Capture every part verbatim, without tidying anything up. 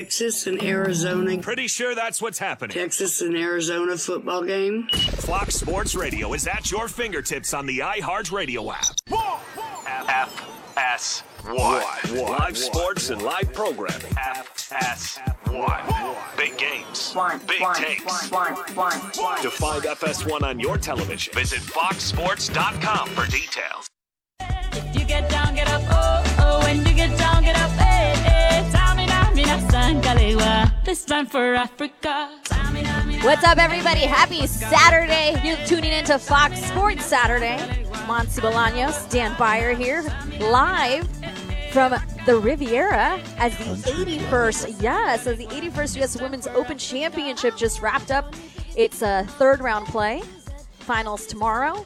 Texas and Arizona. Pretty sure that's what's happening. Texas and Arizona football game. Fox Sports Radio is at your fingertips on the iHeartRadio app. F S one. Live sports and live programming. F S one. Big games. One, Big one, takes. one, one, one. To find F S one on your television, visit fox sports dot com for details. If you get down, get up, oh, oh, when you get down, get up, eh, eh, Tamina, mina, sangalewa, this time for Africa. Tamina, mina, What's up, everybody? Happy Saturday. You're tuning into Fox Sports Saturday. Monty Bolaños, Dan Byer here, live from the Riviera as the eighty-first, yes, as the eighty-first U S Women's Open Championship just wrapped up. It's a third round play. Finals tomorrow.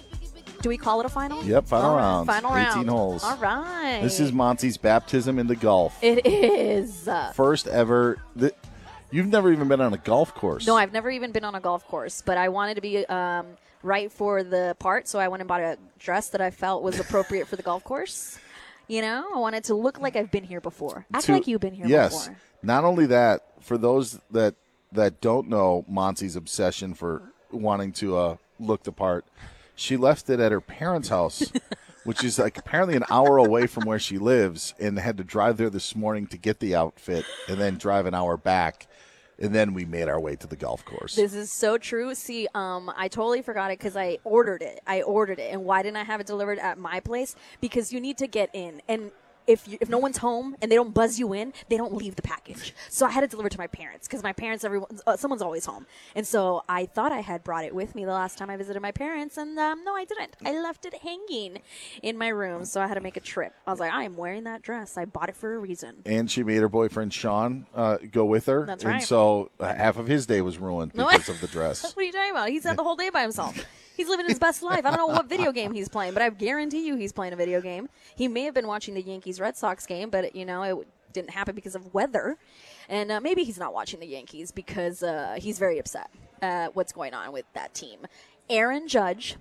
Do we call it a final? Yep, final All right, round. Final round. eighteen holes. All right. This is Monty's baptism into golf. It is. First ever. Th- You've never even been on a golf course. No, I've never even been on a golf course, but I wanted to be um, right for the part, so I went and bought a dress that I felt was appropriate for the golf course. You know, I wanted to look like I've been here before. Act To- like you've been here yes. before. Not only that, for those that that don't know Monty's obsession for wanting to uh, look the part, she left it at her parents' house, which is like apparently an hour away from where she lives, and had to drive there this morning to get the outfit and then drive an hour back. And then we made our way to the golf course. This is so true. See, um, I totally forgot it because I ordered it. I ordered it. And why didn't I have it delivered at my place? Because you need to get in. And if you, if no one's home and they don't buzz you in, they don't leave the package. So I had it delivered to my parents because my parents, everyone, uh, someone's always home. And so I thought I had brought it with me the last time I visited my parents. And um, no, I didn't. I left it hanging in my room. So I had to make a trip. I was like, I am wearing that dress. I bought it for a reason. And she made her boyfriend, Sean, uh, go with her. That's and right. so uh, half of his day was ruined No. because of the dress. What are you talking about? He's had the whole day by himself. He's living his best life. I don't know what video game he's playing, but I guarantee you he's playing a video game. He may have been watching the Yankees-Red Sox game, but, you know, it didn't happen because of weather. And uh, maybe he's not watching the Yankees because uh, he's very upset at what's going on with that team. Aaron Judge,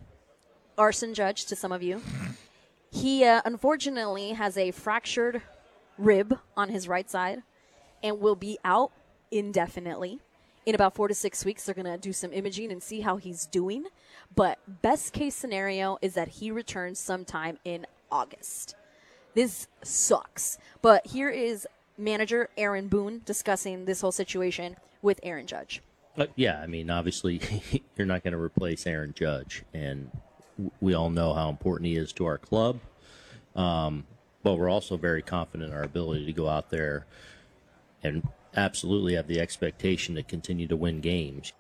Arson Judge to some of you, he uh, unfortunately has a fractured rib on his right side and will be out indefinitely. In about four to six weeks, they're going to do some imaging and see how he's doing. But best case scenario is that he returns sometime in August. This sucks. But here is manager Aaron Boone discussing this whole situation with Aaron Judge. Uh, yeah, I mean, obviously, you're not going to replace Aaron Judge. And w- we all know how important he is to our club. Um, but we're also very confident in our ability to go out there and absolutely have the expectation to continue to win games.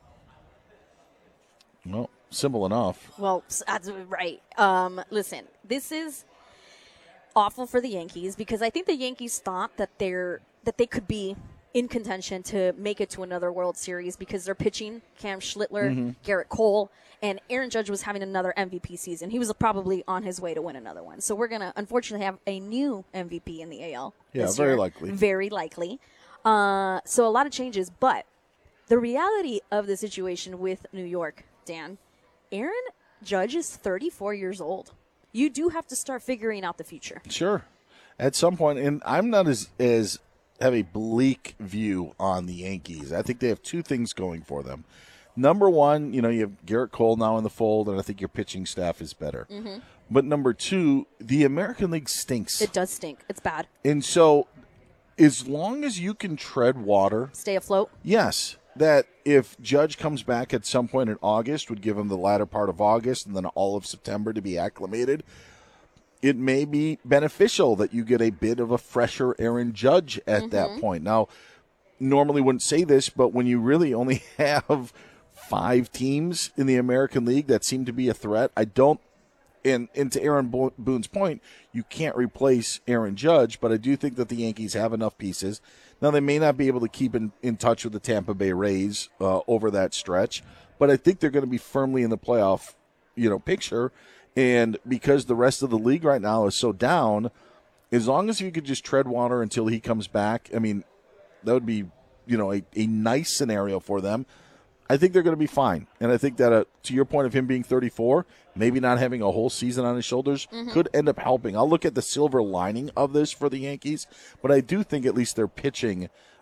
Well, simple enough. Well, that's right. Um, listen, this is awful for the Yankees because I think the Yankees thought that they're that they could be in contention to make it to another World Series because they're pitching Cam Schlittler, Mm-hmm. Garrett Cole, and Aaron Judge was having another M V P season. He was probably on his way to win another one. So we're going to unfortunately have a new M V P in the A L. Yeah, this very year. likely. Very likely. Uh, so a lot of changes, but the reality of the situation with New York, Dan, Aaron Judge is thirty-four years old. You do have to start figuring out the future. Sure. At some point, and I'm not as as have a bleak view on the Yankees. I think they have two things going for them. Number one, you know, you have Garrett Cole now in the fold, and I think your pitching staff is better. Mm-hmm. But number two, the American League stinks. It does stink. It's bad. And so as long as you can tread water, Stay afloat. yes, that if Judge comes back at some point in August, would give him the latter part of August and then all of September to be acclimated, it may be beneficial that you get a bit of a fresher Aaron Judge at Mm-hmm. that point. Now, normally wouldn't say this, but when you really only have five teams in the American League that seem to be a threat, I don't, and, and to Aaron Bo- Boone's point, you can't replace Aaron Judge, but I do think that the Yankees have enough pieces. Now, they may not be able to keep in, in touch with the Tampa Bay Rays uh, over that stretch, but I think they're going to be firmly in the playoff, you know, picture. And because the rest of the league right now is so down, as long as you could just tread water until he comes back, I mean, that would be, you know, a, a nice scenario for them. I think they're going to be fine. And I think that, uh, to your point of him being thirty-four, maybe not having a whole season on his shoulders Mm-hmm. could end up helping. I'll look at the silver lining of this for the Yankees, but I do think at least their pitching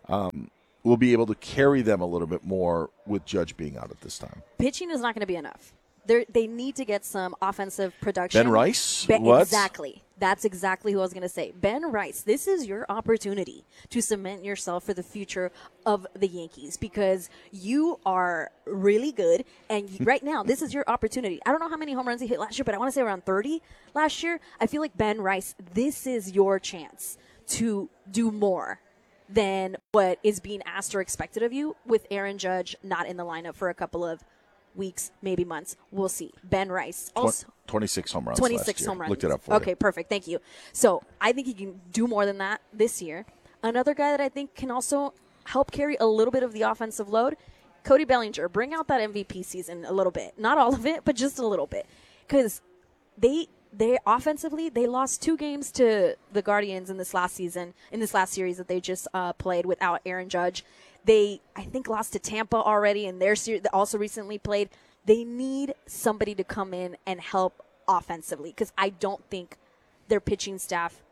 um, will be able to carry them a little bit more with Judge being out at this time. Pitching is not going to be enough. They're, they need to get some offensive production. Ben Rice? Ben, what? Exactly. That's exactly who I was going to say. Ben Rice, this is your opportunity to cement yourself for the future of the Yankees because you are really good. And you, right now, this is your opportunity. I don't know how many home runs he hit last year, but I want to say around thirty last year. I feel like Ben Rice, this is your chance to do more than what is being asked or expected of you with Aaron Judge not in the lineup for a couple of weeks, maybe months. We'll see. Ben Rice. Also, twenty-six home runs twenty-six last year. home runs. Looked it up for okay, you. perfect. Thank you. So I think he can do more than that this year. Another guy that I think can also help carry a little bit of the offensive load, Cody Bellinger. Bring out that M V P season a little bit. Not all of it, but just a little bit. Because they they offensively, they lost two games to the Guardians in this last season, in this last series that they just uh, played without Aaron Judge. They, I think, lost to Tampa already in their series, also recently played. They need somebody to come in and help offensively because I don't think their pitching staff,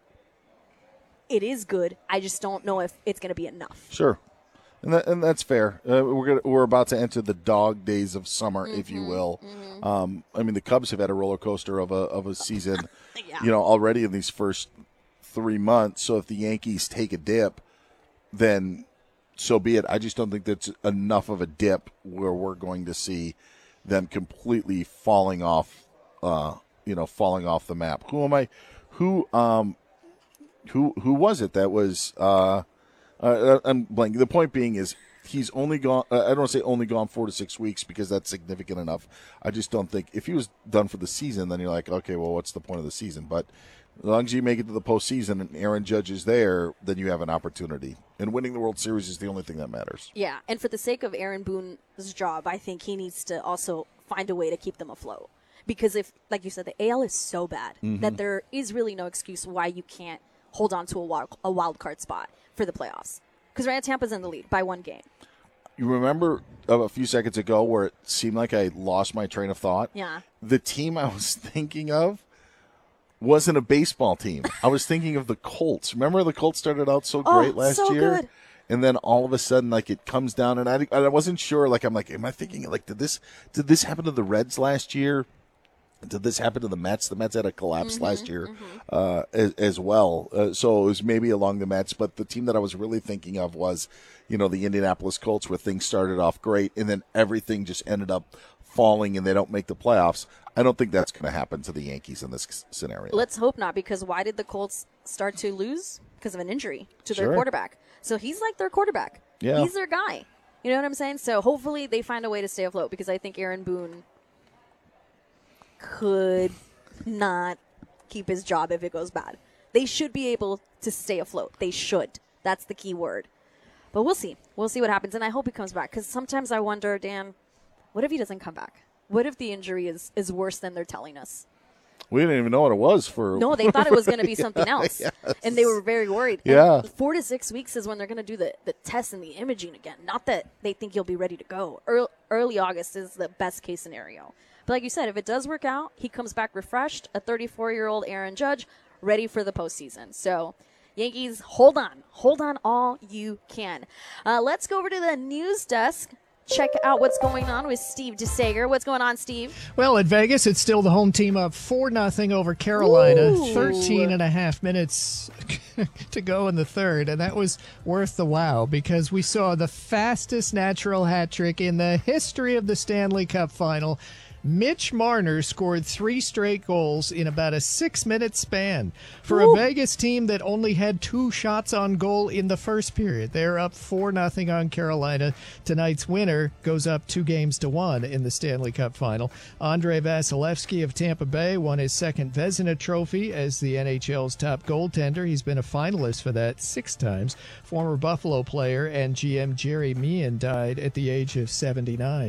it is good. I just don't know if it's going to be enough. Sure. And, that, and that's fair. Uh, we're gonna, we're about to enter the dog days of summer, mm-hmm, if you will. Mm-hmm. Um, I mean, the Cubs have had a roller coaster of a of a season, yeah. you know, already in these first three months. So if the Yankees take a dip, then so be it. I just don't think that's enough of a dip where we're going to see them completely falling off, uh, you know, falling off the map. Who am I? Who um, who who was it that was? Uh, uh, I'm blanking. The point being is he's only gone. Uh, I don't want to say only gone four to six weeks because that's significant enough. I just don't think if he was done for the season, then you're like, okay, well, what's the point of the season? But as long as you make it to the postseason and Aaron Judge is there, then you have an opportunity. And winning the World Series is the only thing that matters. Yeah, and for the sake of Aaron Boone's job, I think he needs to also find a way to keep them afloat. Because if, like you said, the A L is so bad mm-hmm. that there is really no excuse why you can't hold on to a wild, a wild card spot for the playoffs. Because right now Tampa's in the lead by one game. You remember a few seconds ago where it seemed like I lost my train of thought? Yeah. The team I was thinking of wasn't a baseball team. I was thinking of the Colts. Remember the Colts started out so great oh, last so year? Good. And then all of a sudden, like, it comes down, and I, I wasn't sure. Like, I'm like, am I thinking, like, did this did this happen to the Reds last year? Did this happen to the Mets? The Mets had a collapse mm-hmm, last year mm-hmm. uh, as, as well. Uh, so it was maybe along the Mets. But the team that I was really thinking of was, you know, the Indianapolis Colts, where things started off great, and then everything just ended up falling, and they don't make the playoffs. I don't think that's going to happen to the Yankees in this scenario. Let's hope not, because why did the Colts start to lose? Because of an injury to their sure. quarterback. So he's like their quarterback. Yeah. He's their guy. You know what I'm saying? So hopefully they find a way to stay afloat, because I think Aaron Boone could not keep his job if it goes bad. They should be able to stay afloat. They should. That's the key word. But we'll see. We'll see what happens, and I hope he comes back, because sometimes I wonder, Dan, what if he doesn't come back? What if the injury is, is worse than they're telling us? We didn't even know what it was for. No, they thought it was going to be something else. Yes. And they were very worried. Yeah. And four to six weeks is when they're going to do the, the tests and the imaging again. Not that they think you'll be ready to go. Early, early August is the best case scenario. But like you said, if it does work out, he comes back refreshed, a thirty-four-year-old Aaron Judge, ready for the postseason. So, Yankees, hold on. Hold on all you can. Uh, let's go over to the news desk. Check out what's going on with Steve DeSager. What's going on, Steve? Well, at Vegas, it's still the home team up four nothing over Carolina. Ooh. thirteen and a half minutes to go in the third, and that was worth the wow, because we saw the fastest natural hat trick in the history of the Stanley Cup final. Mitch Marner scored three straight goals in about a six-minute span for Ooh. a Vegas team that only had two shots on goal in the first period. They're up four nothing on Carolina. Tonight's winner goes up two games to one in the Stanley Cup final. Andrei Vasilevsky of Tampa Bay won his second Vezina Trophy as the N H L's top goaltender. He's been a finalist for that six times. Former Buffalo player and G M Jerry Meehan died at the age of seventy-nine.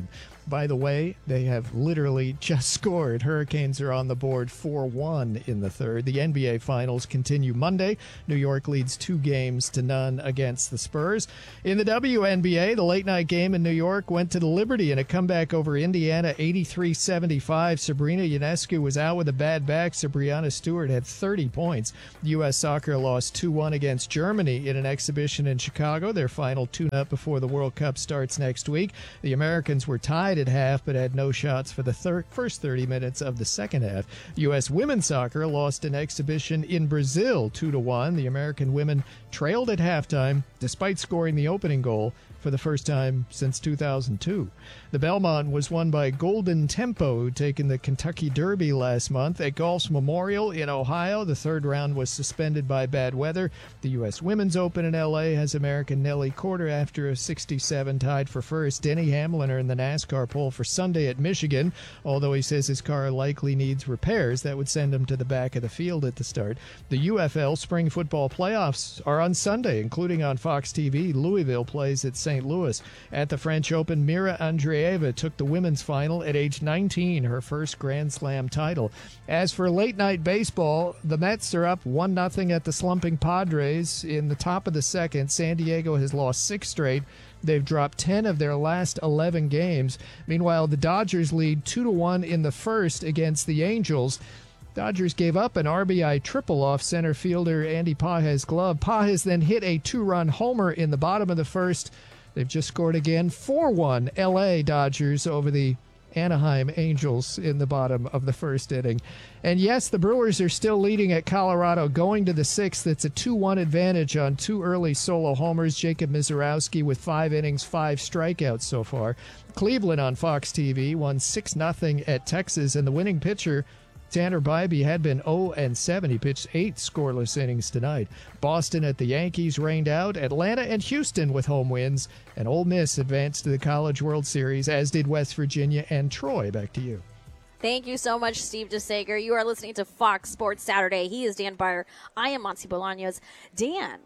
By the way, they have literally just scored. Hurricanes are on the board four one in the third. The N B A Finals continue Monday. New York leads two games to none against the Spurs. In the W N B A, the late-night game in New York went to the Liberty in a comeback over Indiana, eighty-three seventy-five. Sabrina Ionescu was out with a bad back. Sabrianna Stewart had thirty points. U S Soccer lost two one against Germany in an exhibition in Chicago, their final tune-up before the World Cup starts next week. The Americans were tied at half but had no shots for the thir- first thirty minutes of the second half. U S women's soccer lost an exhibition in Brazil two to one. The American women trailed at halftime despite scoring the opening goal for the first time since two thousand two. The Belmont was won by Golden Tempo, taking the Kentucky Derby last month. At Golf's Memorial in Ohio, the third round was suspended by bad weather. The U S Women's Open in L A has American Nelly Korda after a sixty-seven tied for first. Denny Hamlin in the NASCAR pole for Sunday at Michigan, although he says his car likely needs repairs. That would send him to the back of the field at the start. The U F L spring football playoffs are on Sunday, including on Fox T V. Louisville plays at Saint Louis. At the French Open, Mira Andreeva took the women's final at age nineteen, her first Grand Slam title. As for late-night baseball, the Mets are up one nothing at the slumping Padres in the top of the second. San Diego has lost six straight. They've dropped ten of their last eleven games. Meanwhile, the Dodgers lead two to one in the first against the Angels. Dodgers gave up an R B I triple off center fielder Andy Pages' glove. Pages then hit a two-run homer in the bottom of the first. They've just scored again, four one L A Dodgers over the Anaheim Angels in the bottom of the first inning. And yes, the Brewers are still leading at Colorado, going to the sixth. It's a two one advantage on two early solo homers. Jacob Mizorowski with five innings, five strikeouts so far. Cleveland on Fox T V won six nothing at Texas, and the winning pitcher, Tanner Bybee, had been oh and seven. He pitched eight scoreless innings tonight. Boston at the Yankees rained out. Atlanta and Houston with home wins. And Ole Miss advanced to the College World Series, as did West Virginia and Troy. Back to you. Thank you so much, Steve DeSager. You are listening to Fox Sports Saturday. He is Dan Byer. I am Monty Bolaños. Dan,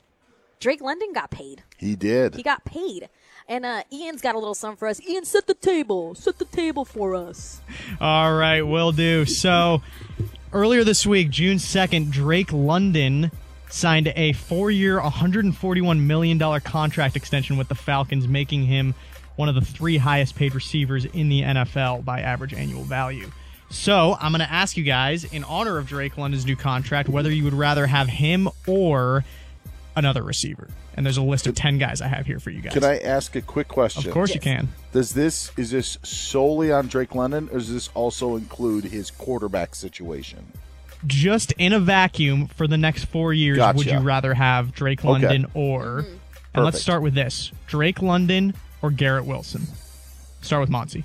Drake London got paid. He did. He got paid. And uh, Ian's got a little something for us. Ian, set the table. Set the table for us. All right, will do. So earlier this week, June second, Drake London signed a four-year, one hundred forty-one million dollars contract extension with the Falcons, making him one of the three highest-paid receivers in the N F L by average annual value. So I'm going to ask you guys, in honor of Drake London's new contract, whether you would rather have him or another receiver. And there's a list of ten guys I have here for you guys. Can I ask a quick question? Of course yes. you can. Does this is this solely on Drake London, or does this also include his quarterback situation? Just in a vacuum for the next four years, Gotcha. would you rather have Drake London Okay. or... Mm-hmm. And Perfect. let's start with this. Drake London or Garrett Wilson? Start with Monty.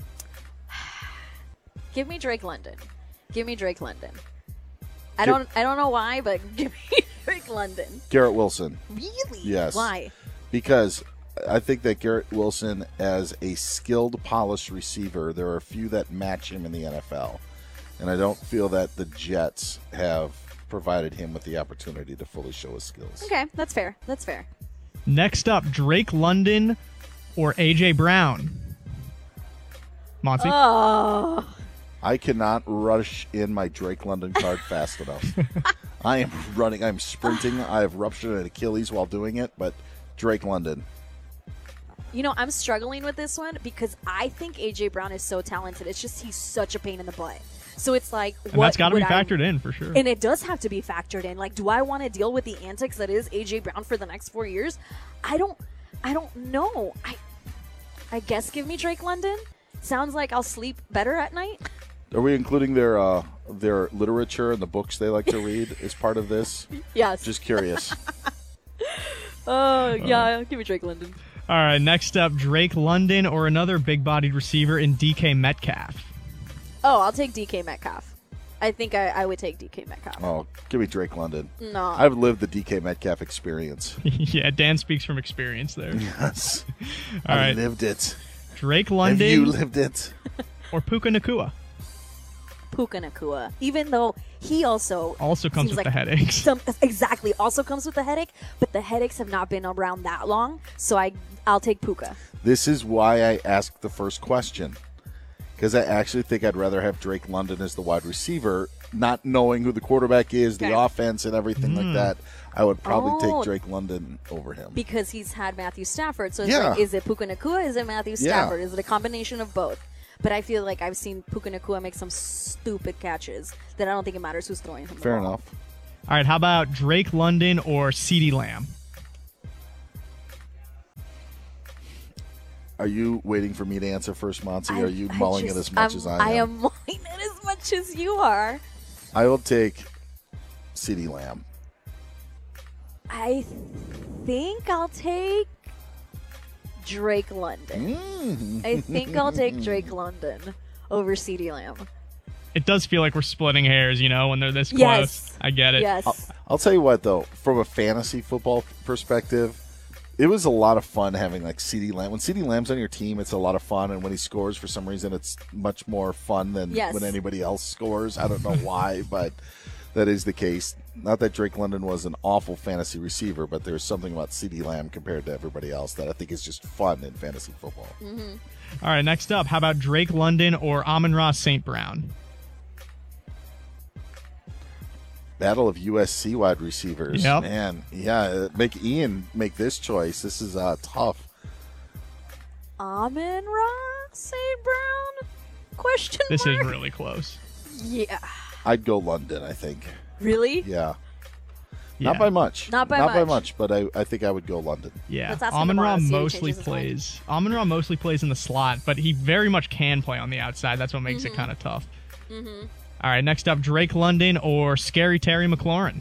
Give me Drake London. Give me Drake London. I don't I don't know why, but give me Drake London. Garrett Wilson. Really? Yes. Why? Because I think that Garrett Wilson, as a skilled, polished receiver, there are a few that match him in the N F L. And I don't feel that the Jets have provided him with the opportunity to fully show his skills. Okay, that's fair. That's fair. Next up, Drake London or A J. Brown? Monty? Oh. I cannot rush in my Drake London card fast enough. I am running. I'm sprinting. I have ruptured an Achilles while doing it, but Drake London. You know, I'm struggling with this one because I think A J. Brown is so talented. It's just he's such a pain in the butt. So it's like, and what that's got to be would I- factored in for sure. And it does have to be factored in. Like, do I want to deal with the antics that is A J. Brown for the next four years? I don't. I don't know. I. I guess give me Drake London. Sounds like I'll sleep better at night. Are we including their uh, their literature and the books they like to read as part of this? Yes. Just curious. Oh yeah, give me Drake London. All right, next up, Drake London or another big-bodied receiver in D K Metcalf? Oh, I'll take D K Metcalf. I think I, I would take D K Metcalf. Oh, give me Drake London. No. I've lived the D K Metcalf experience. Yeah, Dan speaks from experience there. Yes. All I right. lived it. Drake Have London you lived it? or Puka Nacua? Puka Nacua, even though he also Also comes seems with like the headaches. Some, exactly, also comes with the headache, but the headaches have not been around that long, so I I'll take Puka. This is why I asked the first question, because I actually think I'd rather have Drake London as the wide receiver, not knowing who the quarterback is, the Okay. offense, and everything like that. I would probably Oh. take Drake London over him. Because he's had Matthew Stafford, so it's Yeah. like, is it Puka Nacua? Is it Matthew Yeah. Stafford? Is it a combination of both? But I feel like I've seen Puka Nacua make some stupid catches that I don't think it matters who's throwing him. the Fair ball. enough. All right, how about Drake London or CeeDee Lamb? Are you waiting for me to answer first, Monty? I- Are you I mulling just- it as much I'm- as I am? I am mulling it as much as you are. I will take CeeDee Lamb. I think I'll take Drake London. Mm. I think I'll take Drake London over CeeDee Lamb. It does feel like we're splitting hairs, you know, when they're this close. Yes. I get it. Yes. I'll tell you what, though, from a fantasy football perspective, it was a lot of fun having like CeeDee Lamb. When CeeDee Lamb's on your team, it's a lot of fun, and when he scores, for some reason, it's much more fun than Yes. when anybody else scores. I don't know why, but that is the case. Not that Drake London was an awful fantasy receiver, but there's something about CeeDee Lamb compared to everybody else that I think is just fun in fantasy football. Mm-hmm. All right, next up, how about Drake London or Amon-Ra Saint Brown? Battle of U S C wide receivers. Yep. Man, yeah, make Ian make this choice. This is uh, tough. Amon-Ra Saint Brown? Question This mark? is really close. Yeah. I'd go London, I think. Really? Yeah. Yeah. Not by much. Not by Not by much. much, but I, I think I would go London. Yeah, Let's ask him Amon-Ra tomorrow, see if he mostly changes his mind. plays. Amon-Ra mostly plays in the slot, but he very much can play on the outside. That's what makes Mm-hmm. it kind of tough. All right, next up, Drake London or Scary Terry McLaurin?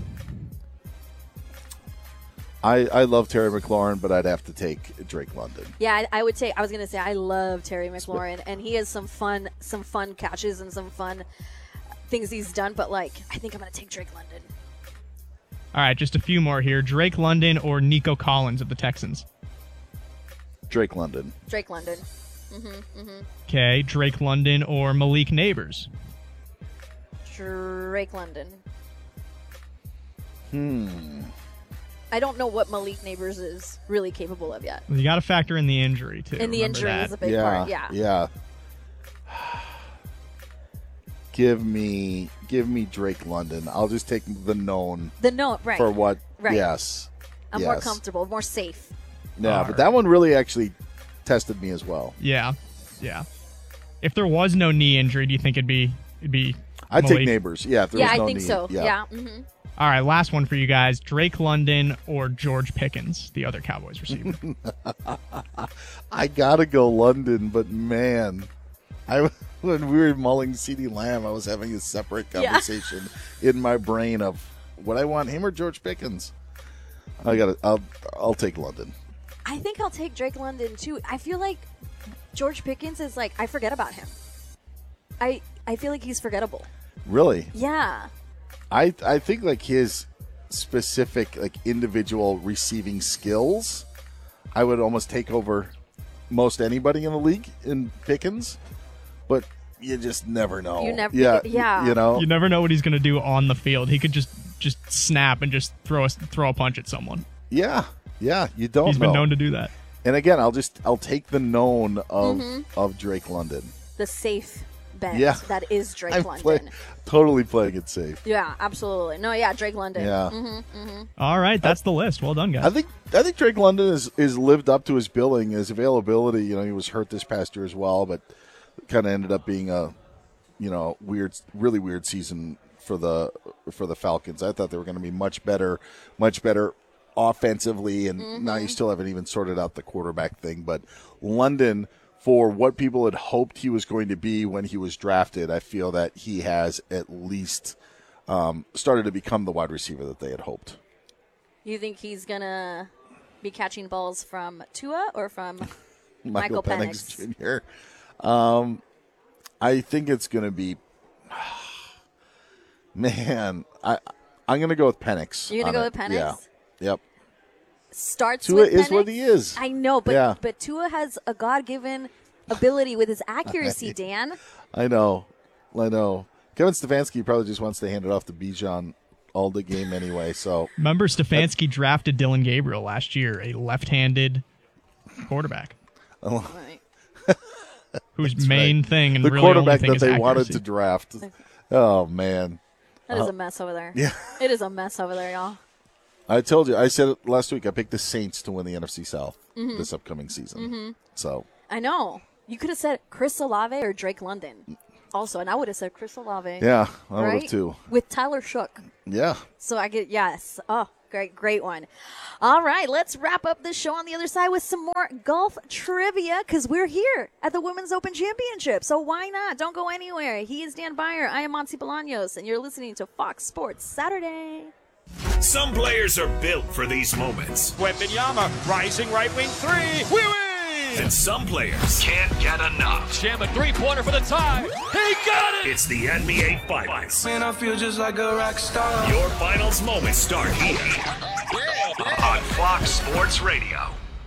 I, I love Terry McLaurin, but I'd have to take Drake London. Yeah, I, I would say I was gonna say I love Terry McLaurin, and he has some fun, some fun catches and some fun things he's done. But like, I think I'm gonna take Drake London. All right, just a few more here. Drake London or Nico Collins of the Texans? Drake London. Drake London. Okay, Drake London or Malik Neighbors? Drake London. Hmm. I don't know what Malik Neighbors is really capable of yet. You got to factor in the injury, too. And the Remember injury that. is a big yeah. part. Yeah. Yeah. Give me give me Drake London. I'll just take the known The note, right? for what. Right. Yes. I'm yes. more comfortable, more safe. Yeah, All but right. that one really actually tested me as well. Yeah, yeah. If there was no knee injury, do you think it'd be it'd be? I'd Malik? take Neighbors. Yeah, if there Yeah, was I no think need. so. Yeah. Yeah. hmm All right, last one for you guys: Drake London or George Pickens, the other Cowboys receiver. I gotta go London, but man, I when we were mulling CeeDee Lamb, I was having a separate Yeah. conversation in my brain of would I want him or George Pickens. I gotta. I'll. I'll take London. I think I'll take Drake London too. I feel like George Pickens is like I forget about him. I I feel like he's forgettable. Really, Yeah. I. I think like his specific like individual receiving skills, I would almost take over most anybody in the league in Pickens, but you just never know. You never- Yeah. yeah. You know. You never know what he's going to do on the field. He could just just snap and just throw a throw a punch at someone. Yeah. Yeah. You don't. He's been know. known to do that. And again, I'll just I'll take the known of Mm-hmm. of Drake London. The safe bet Yeah. that is Drake I'm London. play, totally playing it safe. Yeah, absolutely. No, yeah, Drake London. Yeah. Mm-hmm. All right, that's the list. Well done, I guys. think I think Drake London is is lived up to his billing, his availability. You know, he was hurt this past year as well, but kind of ended up being a you know weird, really weird season for the for the Falcons. I thought they were going to be much better, much better offensively, and Mm-hmm. now you still haven't even sorted out the quarterback thing. But London, for what people had hoped he was going to be when he was drafted, I feel that he has at least um, started to become the wide receiver that they had hoped. You think he's gonna be catching balls from Tua or from Michael, Michael Penix, Penix. Junior Um, I think it's going to be, man, I I'm going to go with Penix. You're gonna on go it. with Penix? Yeah. Yep. starts Tua with is Penix? what he is. I know, but Yeah. but Tua has a God given ability with his accuracy, Dan. I know, I know. Kevin Stefanski probably just wants to hand it off to Bijan all the game anyway. So remember, Stefanski drafted Dylan Gabriel last year, a left-handed quarterback. Oh. Whose main right. thing and the really quarterback only thing that is they accuracy. wanted to draft. Oh man, That is uh, a mess over there. Yeah, it is a mess over there, y'all. I told you. I said it last week. I picked the Saints to win the N F C South mm-hmm. this upcoming season. Mm-hmm. So I know you could have said Chris Olave or Drake London, also, and I would have said Chris Olave. Yeah, I right? would have too. With Tyler Shook. Yeah. So I get yes. Oh, great, great one. All right, let's wrap up this show on the other side with some more golf trivia because we're here at the Women's Open Championship. So why not? Don't go anywhere. He is Dan Byer. I am Monty Bolaños, and you're listening to Fox Sports Saturday. Some players are built for these moments. Wembanyama, rising right wing three. We win! And some players can't get enough. Jam a three-pointer for the tie. He got it! It's the N B A Finals. Man, I feel just like a rock star. Your finals moments start here on Fox Sports Radio.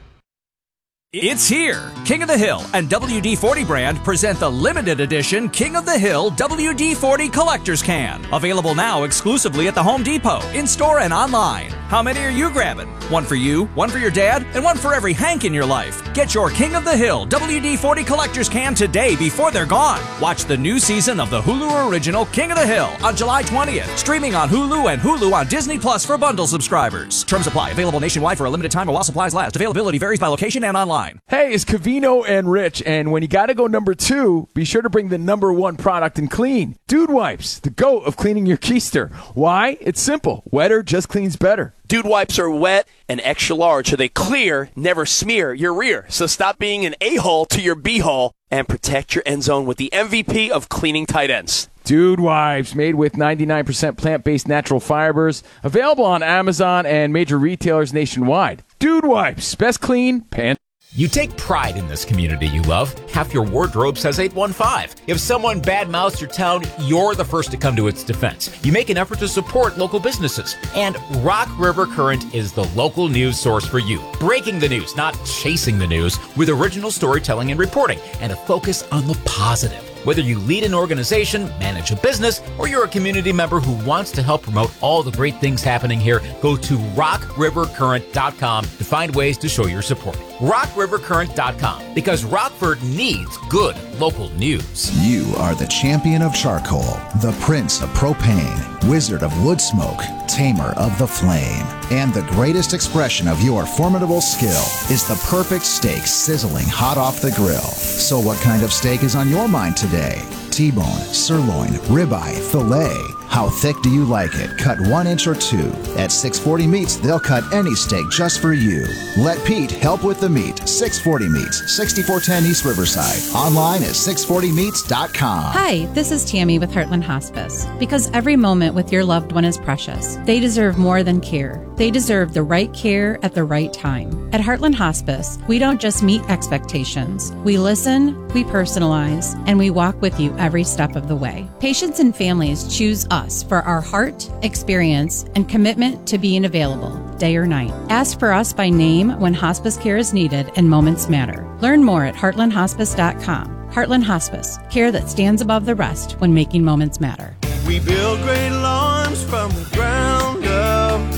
It's here. King of the Hill and W D forty brand present the limited edition King of the Hill W D forty Collector's Can. Available now exclusively at the Home Depot, in-store and online. How many are you grabbing? One for you, one for your dad, and one for every Hank in your life. Get your King of the Hill W D forty Collector's Can today before they're gone. Watch the new season of the Hulu original King of the Hill on July twentieth. Streaming on Hulu and Hulu on Disney Plus for bundle subscribers. Terms apply. Available nationwide for a limited time or while supplies last. Availability varies by location and online. Hey, it's Covino and Rich, and when you gotta go number two, be sure to bring the number one product in clean. Dude Wipes, the GOAT of cleaning your keister. Why? It's simple. Wetter just cleans better. Dude Wipes are wet and extra large, so they clear, never smear your rear. So stop being an a-hole to your b-hole and protect your end zone with the M V P of cleaning tight ends. Dude Wipes, made with ninety-nine percent plant-based natural fibers. Available on Amazon and major retailers nationwide. Dude Wipes, best clean, pants. You take pride in this community you love. Half your wardrobe says eight one five. If someone badmouths your town, you're the first to come to its defense. You make an effort to support local businesses. And Rock River Current is the local news source for you. Breaking the news, not chasing the news, with original storytelling and reporting, and a focus on the positive. Whether you lead an organization, manage a business, or you're a community member who wants to help promote all the great things happening here, go to rock river current dot com to find ways to show your support. rock river current dot com, because Rockford needs good local news. You are the champion of charcoal, the prince of propane, wizard of wood smoke, tamer of the flame, and the greatest expression of your formidable skill is the perfect steak sizzling hot off the grill. So what kind of steak is on your mind today? T-bone, sirloin, ribeye, filet. How thick do you like it? Cut one inch or two. At six forty Meats, they'll cut any steak just for you. Let Pete help with the meat. six forty Meats, sixty-four ten East Riverside. Online at six forty meats dot com. Hi, this is Tammy with Heartland Hospice. Because every moment with your loved one is precious. They deserve more than care. They deserve the right care at the right time. At Heartland Hospice, we don't just meet expectations. We listen, we personalize, and we walk with you every step of the way. Patients and families choose us for our heart, experience, and commitment to being available, day or night. Ask for us by name when hospice care is needed and moments matter. Learn more at heartland hospice dot com. Heartland Hospice, care that stands above the rest when making moments matter. We build great lawns from the ground up.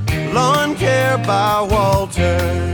Lawn Care by Walter.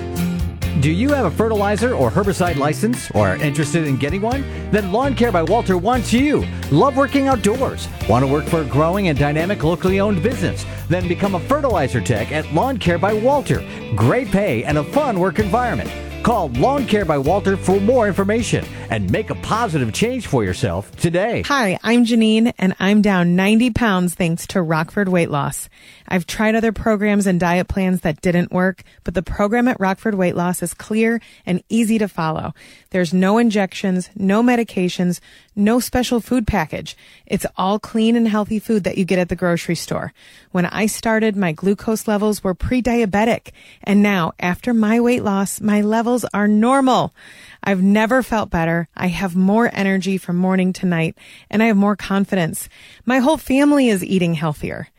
Do you have a fertilizer or herbicide license or are interested in getting one? Then Lawn Care by Walter wants you. Love working outdoors? Want to work for a growing and dynamic locally owned business? Then become a fertilizer tech at Lawn Care by Walter. Great pay and a fun work environment. Call Lawn Care by Walter for more information and make a positive change for yourself today. Hi, I'm Janine, and I'm down ninety pounds thanks to Rockford Weight Loss. I've tried other programs and diet plans that didn't work, but the program at Rockford Weight Loss is clear and easy to follow. There's no injections, no medications, no special food package. It's all clean and healthy food that you get at the grocery store. When I started, my glucose levels were pre-diabetic, and now, after my weight loss, my levels are normal. I've never felt better. I have more energy from morning to night, and I have more confidence. My whole family is eating healthier.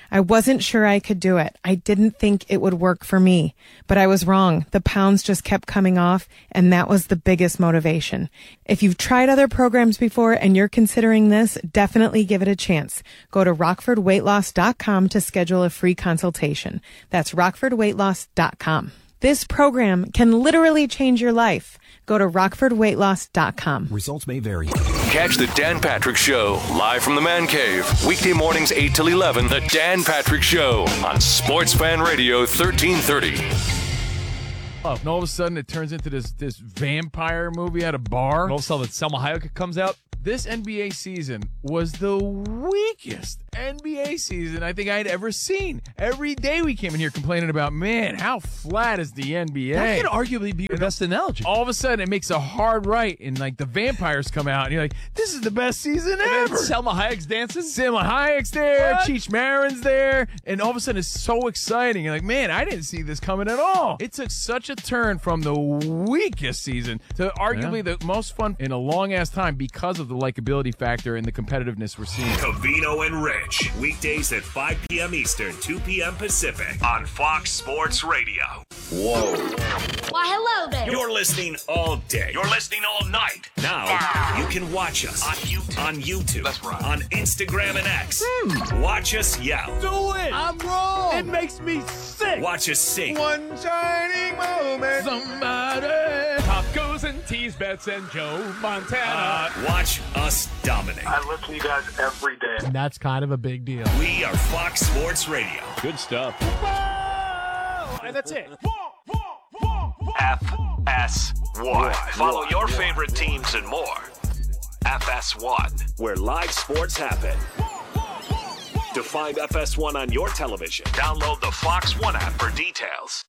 I wasn't sure I could do it. I didn't think it would work for me, but I was wrong. The pounds just kept coming off, and that was the biggest motivation. If you've tried other programs before and you're considering this, definitely give it a chance. Go to rockford weight loss dot com to schedule a free consultation. That's rockford weight loss dot com. This program can literally change your life. Go to rockford weight loss dot com. Results may vary. Catch the Dan Patrick Show live from the Man Cave. Weekday mornings eight till eleven. The Dan Patrick Show on Sports Fan Radio thirteen thirty. And all of a sudden it turns into this this vampire movie at a bar. And all of a sudden Selma Hayek comes out. This N B A season was the weakest N B A season I think I'd ever seen. Every day we came in here complaining about, man, how flat is the N B A? That could arguably be the best analogy. All of a sudden it makes a hard right, and like the vampires come out, and you're like, this is the best season and ever. Then Selma Hayek's dancing. Selma Hayek's there, What? Cheech Marin's there, and all of a sudden it's so exciting. You're like, man, I didn't see this coming at all. It took such a turn from the weakest season to arguably Yeah. the most fun in a long ass time because of the likability factor and the competitiveness we're seeing. Covino and Rich. Weekdays at five p.m. Eastern, two p.m. Pacific on Fox Sports Radio. Whoa. Why, hello there. You're listening all day. You're listening all night. Now, you can watch us on YouTube. On YouTube. That's right. On Instagram and X. Watch us yell. Do it. I'm wrong. It makes me sick. Watch us sing. One shining moment. Somebody. Tacos and teas, bets and Joe Montana. Watch us dominate. I listen to you guys every day. And that's kind of a big deal. We are Fox Sports Radio. Good stuff. And that's it. F S one. Follow your favorite teams and more. F S one, where live sports happen. To find F S one on your television, download the Fox One app for details.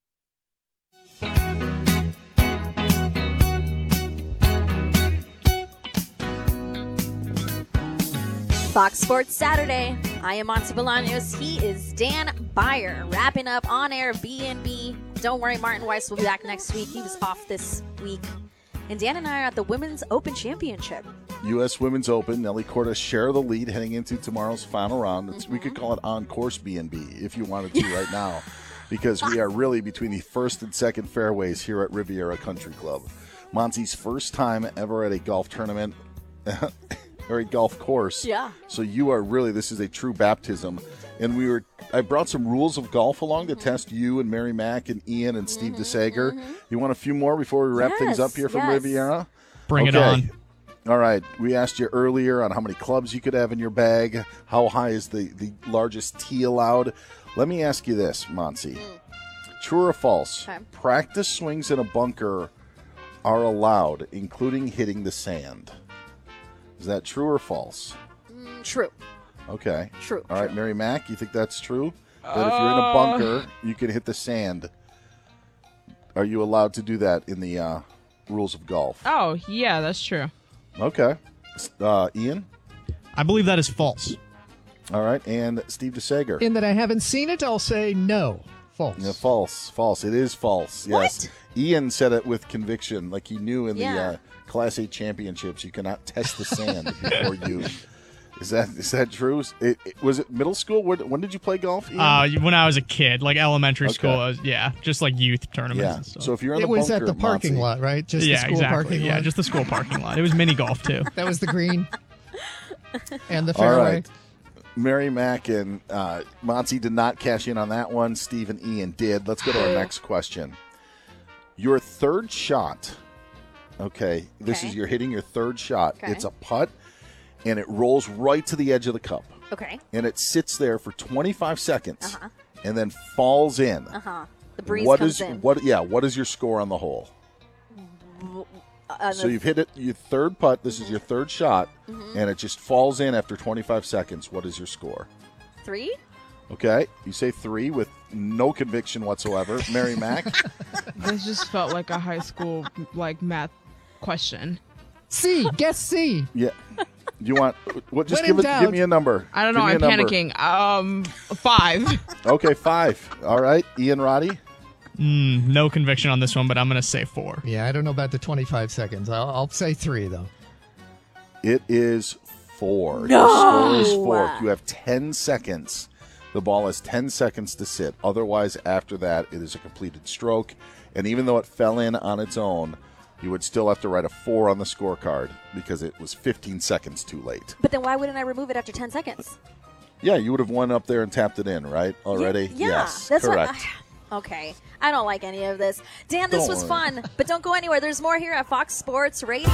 Fox Sports Saturday. I am Monty Bolaños. He is Dan Beyer. Wrapping up on-air B and B. Don't worry, Martin Weiss will be back next week. He was off this week. And Dan and I are at the Women's Open Championship. U S Women's Open. Nelly Cordes share the lead heading into tomorrow's final round. It's, Mm-hmm. We could call it on-course B and B if you wanted to right now, because we are really between the first and second fairways here at Riviera Country Club. Monty's first time ever at a golf tournament or a golf course. Yeah. So you are really, this is a true baptism. And we were, I brought some rules of golf along to test you and Mary Mack and Ian and Steve DeSager. You want a few more before we wrap things up here from yes. Riviera? Bring it Okay. on. All right. We asked you earlier on how many clubs you could have in your bag. How high is the, the largest tee allowed? Let me ask you this, Monty. True or false? Okay. Practice swings in a bunker are allowed, including hitting the sand. Is that true or false? Mm, true. Okay. True. All right, Mary Mack, you think that's true? That if you're in a bunker, you can hit the sand. Are you allowed to do that in the uh, rules of golf? Oh, yeah, that's true. Okay. Uh, Ian? I believe that is false. All right, and Steve DeSager. In that I haven't seen it, I'll say no. False. Yeah, false. False. It is false. Yes. Ian said it with conviction, like he knew in Yeah. the uh, Class A championships you cannot test the sand before you. Is that is that true? It, it, was it middle school? When, when did you play golf, Ian? Uh, when I was a kid, like elementary Okay. school, I was, yeah, just like youth tournaments Yeah. and stuff. So if you're in It the was bunker, at the parking Monty- lot, right? Just yeah, the school exactly. parking Yeah, lot. just the school parking lot. It was mini golf too. That was the green and the All fairway. right. Mary Mack and uh, Monty did not cash in on that one. Steve and Ian did. Let's go to our next question. Your third shot, okay, this Okay. is you're hitting your third shot. Okay. It's a putt, and it rolls right to the edge of the cup. Okay. And it sits there for twenty-five seconds Uh-huh. and then falls in. Uh-huh. The breeze What comes is in. what? Yeah, what is your score on the hole? Uh, So you've hit it, your third putt. This is your third shot, Mhm. and it just falls in after twenty-five seconds. What is your score? Three? Okay, you say three with no conviction whatsoever. Mary Mack, This just felt like a high school like math question. C. Guess C. yeah. You want what? Just When give in it. doubt. Give me a number. I don't know. Give I'm me a number. panicking. Um, five. Okay, five. All right, Ian Roddy. Mm, no conviction on this one, but I'm going to say four. Yeah, I don't know about the twenty-five seconds. I'll, I'll say three, though. It is four. No! Your score is four. You have ten seconds the ball has ten seconds to sit. Otherwise, after that, it is a completed stroke. And even though it fell in on its own, you would still have to write a four on the scorecard because it was fifteen seconds too late. But then why wouldn't I remove it after ten seconds? Yeah, you would have won up there and tapped it in, right? Already? Yeah, yes, that's correct. What, uh, okay, I don't like any of this. Dan, this Don't was worry. fun, but don't go anywhere. There's more here at Fox Sports Radio.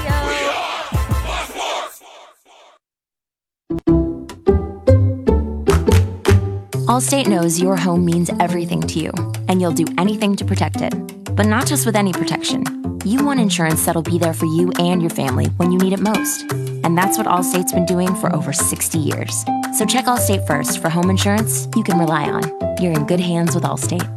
Allstate knows your home means everything to you, and you'll do anything to protect it. But not just with any protection. You want insurance that'll be there for you and your family when you need it most. And that's what Allstate's been doing for over sixty years. So check Allstate first for home insurance you can rely on. You're in good hands with Allstate.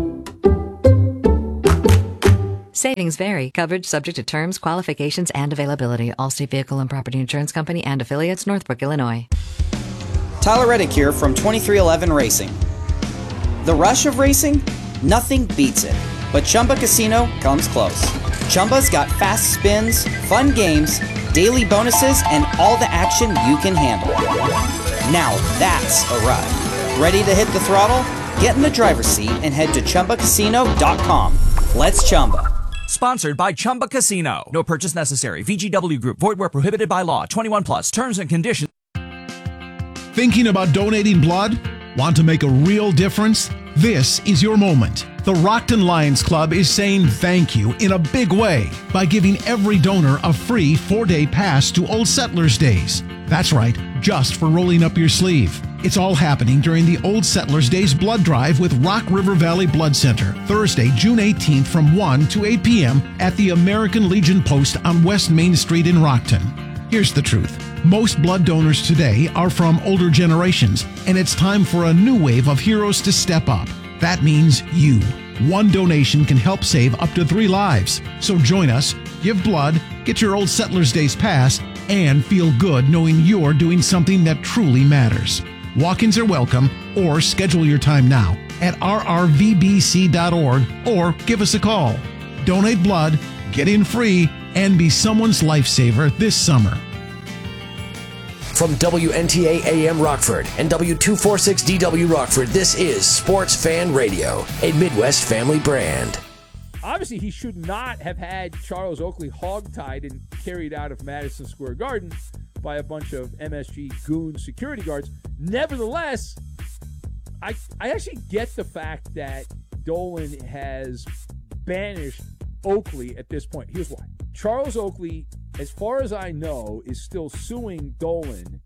Savings vary. Coverage subject to terms, qualifications, and availability. Allstate Vehicle and Property Insurance Company and affiliates, Northbrook, Illinois. Tyler Reddick here from twenty-three eleven Racing. The rush of racing? Nothing beats it. But Chumba Casino comes close. Chumba's got fast spins, fun games, daily bonuses, and all the action you can handle. Now that's a ride. Ready to hit the throttle? Get in the driver's seat and head to Chumba Casino dot com. Let's Chumba. Sponsored by Chumba Casino. No purchase necessary. V G W Group. Void where prohibited by law. twenty-one plus. Terms and conditions. Thinking about donating blood? Want to make a real difference? This is your moment. The Rockton Lions Club is saying thank you in a big way by giving every donor a free four-day pass to Old Settlers Days. That's right, just for rolling up your sleeve. It's all happening during the Old Settlers Days blood drive with Rock River Valley Blood Center, Thursday, June eighteenth from one to eight p.m. at the American Legion Post on West Main Street in Rockton. Here's the truth. Most blood donors today are from older generations, and it's time for a new wave of heroes to step up. That means you. One donation can help save up to three lives. So join us, give blood, get your Old Settlers Days pass, and feel good knowing you're doing something that truly matters. Walk-ins are welcome, or schedule your time now at r r v b c dot org or give us a call. Donate blood, get in free, and be someone's lifesaver this summer. From W N T A A M Rockford and W two forty-six D W Rockford, this is Sports Fan Radio, a Midwest family brand. Obviously, he should not have had Charles Oakley hogtied and carried out of Madison Square Garden by a bunch of M S G goon security guards. Nevertheless, I I actually get the fact that Dolan has banished Oakley at this point. Here's why. Charles Oakley, as far as I know, is still suing Dolan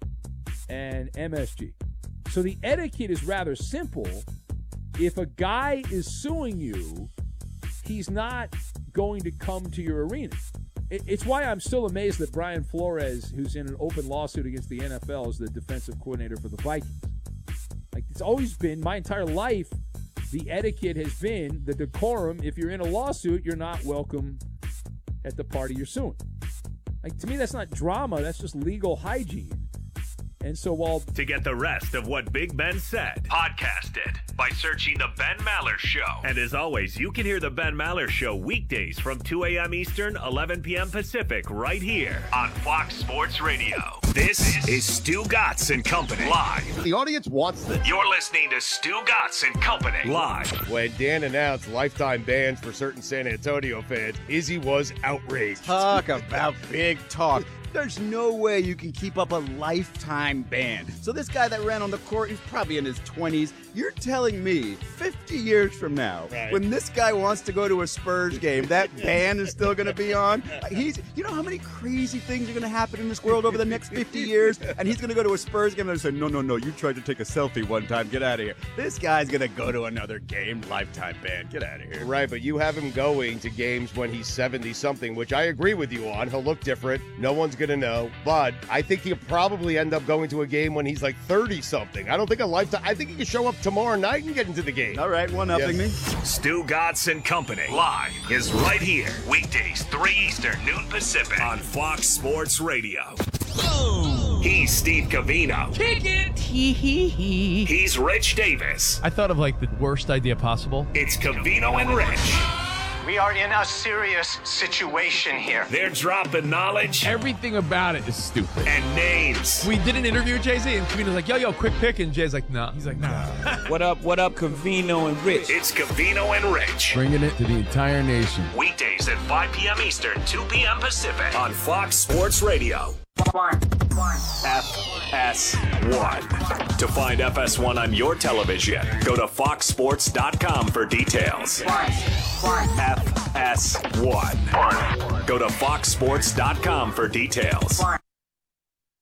and M S G. So the etiquette is rather simple. If a guy is suing you, he's not going to come to your arena. It's why I'm still amazed that Brian Flores, who's in an open lawsuit against the N F L, is the defensive coordinator for the Vikings. Like, it's always been, my entire life, the etiquette has been the decorum. If you're in a lawsuit, you're not welcome at the party you're suing. Like, to me, that's not drama. That's just legal hygiene. And so while... To get the rest of what Big Ben said, podcast it by searching The Ben Maller Show. And as always, you can hear The Ben Maller Show weekdays from two a.m. Eastern, eleven p.m. Pacific, right here on Fox Sports Radio. This is Stu Gatz and Company live. The audience wants this. You're listening to Stu Gatz and Company live. When Dan announced lifetime bans for certain San Antonio fans, Izzy was outraged. Talk about big talk. There's no way you can keep up a lifetime ban. So this guy that ran on the court, he's probably in his twenties. You're telling me fifty years from now, right, when this guy wants to go to a Spurs game, that ban is still going to be on? He's, you know how many crazy things are going to happen in this world over the next fifty years? And he's going to go to a Spurs game and say, no, no, no, you tried to take a selfie one time. Get out of here. This guy's going to go to another game, lifetime ban. Get out of here. Right, but you have him going to games when he's seventy-something, which I agree with you on. He'll look different. No one's going to know. But I think he'll probably end up going to a game when he's like thirty-something. I don't think a lifetime. I think he can show up tomorrow night and get into the game. All right, one upping me. Stu Gatz and Company live is right here. Weekdays, three Eastern, noon Pacific on Fox Sports Radio. Boom. He's Steve Covino. Kick it. Hee hee hee. He's Rich Davis. I thought of like the worst idea possible. It's Covino and Rich. We are in a serious situation here. They're dropping knowledge. Everything about it is stupid. And names. We did an interview with Jay-Z, and Cavino's like, yo, yo, quick pick. And Jay's like, nah. He's like, nah. What up, what up, Cavino and Rich? It's Cavino and Rich. Bringing it to the entire nation. Weekdays at five p.m. Eastern, two p.m. Pacific on Fox Sports Radio. F S one. To find F S one on your television, go to fox sports dot com for details. F S one. Go to fox sports dot com for details.